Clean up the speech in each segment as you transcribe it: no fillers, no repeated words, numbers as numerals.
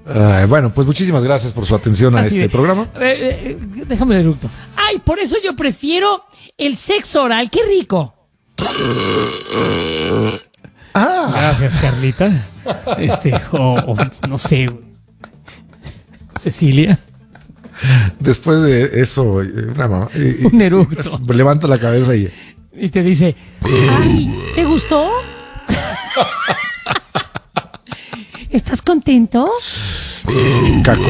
Bueno, pues muchísimas gracias por su atención a este programa. Déjame el eructo. Ay, por eso yo prefiero el sexo oral. ¡Qué rico! Gracias, Carlita. O no sé, Cecilia. Después de eso, un eructo. Levanta la cabeza y te dice, ay, ¿te gustó? ¿Estás contento? Caco.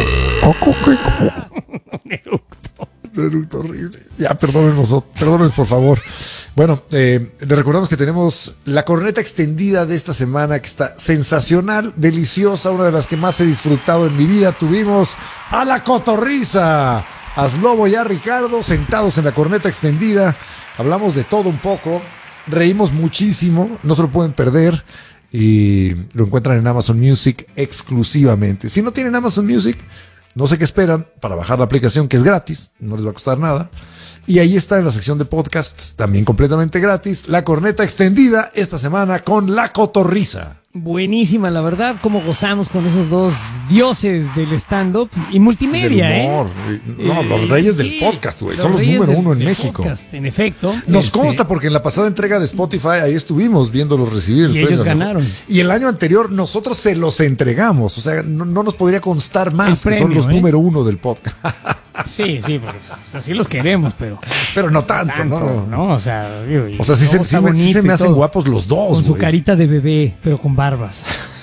Un eructo horrible. Ya, perdónenos por favor. Bueno, le recordamos que tenemos la corneta extendida de esta semana, que está sensacional, deliciosa, una de las que más he disfrutado en mi vida. Tuvimos a la Cotorrisa, a Slobo y a Ricardo sentados en la corneta extendida. Hablamos de todo un poco, reímos muchísimo, no se lo pueden perder. Y lo encuentran en Amazon Music exclusivamente. Si no tienen Amazon Music, no sé qué esperan para bajar la aplicación, que es gratis, no les va a costar nada. Y ahí está en la sección de podcasts, también completamente gratis, la corneta extendida esta semana con la Cotorrisa. Buenísima, la verdad, cómo gozamos con esos dos dioses del stand-up y multimedia, del humor. No, los reyes del podcast, güey. Son los número uno en México. Podcast, en efecto. Nos consta porque en la pasada entrega de Spotify ahí estuvimos viéndolos recibir. Y ellos ganaron. Y el año anterior nosotros se los entregamos. O sea, no nos podría constar más premio, que son los número uno del podcast. Sí, pues, así los queremos, pero no tanto, ¿no? O sea, sí se me hacen guapos los dos, con su carita de bebé, pero con barbas.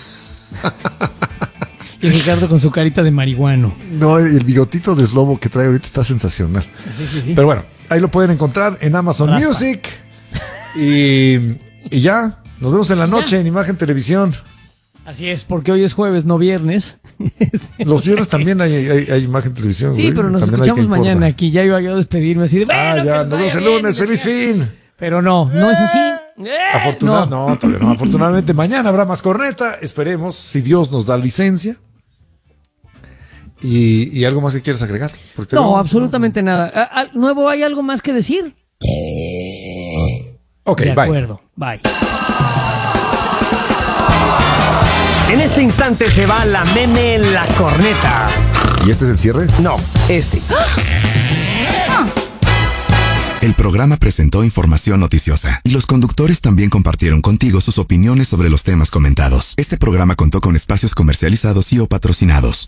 Y Ricardo con su carita de marihuano. No, el bigotito de Slobo que trae ahorita está sensacional. Sí. Pero bueno, ahí lo pueden encontrar en Amazon Music. Y ya, nos vemos en la noche en Imagen Televisión. Así es, porque hoy es jueves, no viernes. Los viernes también hay Imagen Televisión. Sí, güey. pero nos También escuchamos mañana aquí. Ya iba yo a despedirme así de... nos vemos el lunes. ¡Feliz fin! Pero no es así. Afortunadamente mañana habrá más corneta. Esperemos, si Dios nos da licencia. ¿Y algo más que quieres agregar? No, absolutamente nada. ¿Nuevo hay algo más que decir? Ok, de acuerdo, bye. En este instante se va la meme en la corneta. ¿Y este es el cierre? No, este. El programa presentó información noticiosa y los conductores también compartieron contigo sus opiniones sobre los temas comentados. Este programa contó con espacios comercializados y o patrocinados.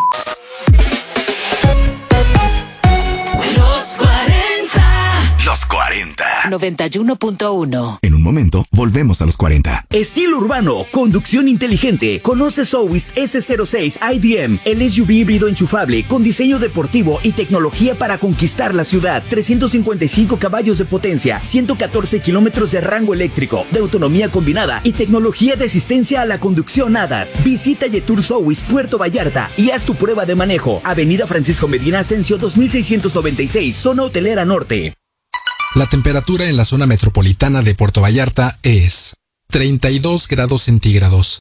Los 40. 91.1. En un momento, volvemos a los 40. Estilo urbano, conducción inteligente. Conoce Sowist S06 IDM, el SUV híbrido enchufable con diseño deportivo y tecnología para conquistar la ciudad. 355 caballos de potencia, 114 kilómetros de rango eléctrico, de autonomía combinada y tecnología de asistencia a la conducción ADAS. Visita Yetur Sowist Puerto Vallarta y haz tu prueba de manejo. Avenida Francisco Medina Ascencio 2696, zona hotelera norte. La temperatura en la zona metropolitana de Puerto Vallarta es 32 grados centígrados.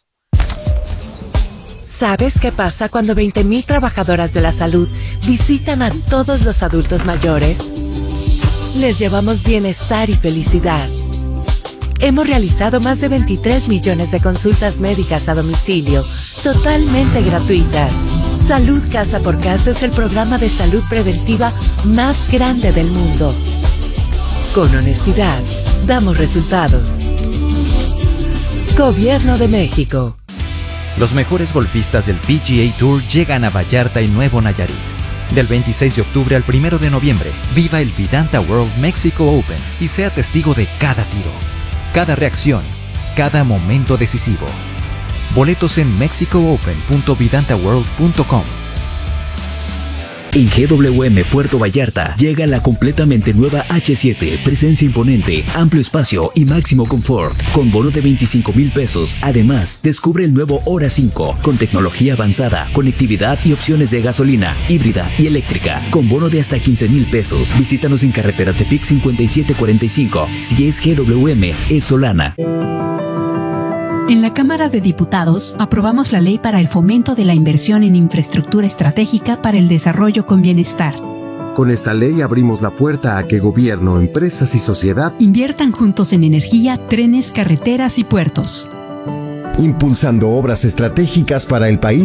¿Sabes qué pasa cuando 20,000 trabajadoras de la salud visitan a todos los adultos mayores? Les llevamos bienestar y felicidad. Hemos realizado más de 23 millones de consultas médicas a domicilio, totalmente gratuitas. Salud Casa por Casa es el programa de salud preventiva más grande del mundo. Con honestidad, damos resultados. Gobierno de México. Los mejores golfistas del PGA Tour llegan a Vallarta y Nuevo Nayarit. Del 26 de octubre al 1 de noviembre, viva el Vidanta World Mexico Open y sea testigo de cada tiro, cada reacción, cada momento decisivo. Boletos en mexicoopen.vidantaworld.com. En GWM Puerto Vallarta llega la completamente nueva H7, presencia imponente, amplio espacio y máximo confort, con bono de 25,000 pesos. Además, descubre el nuevo Hora 5, con tecnología avanzada, conectividad y opciones de gasolina, híbrida y eléctrica, con bono de hasta 15,000 pesos. Visítanos en carretera Tepic 5745. Si es GWM, es Solana. En la Cámara de Diputados aprobamos la ley para el fomento de la inversión en infraestructura estratégica para el desarrollo con bienestar. Con esta ley abrimos la puerta a que gobierno, empresas y sociedad inviertan juntos en energía, trenes, carreteras y puertos, impulsando obras estratégicas para el país.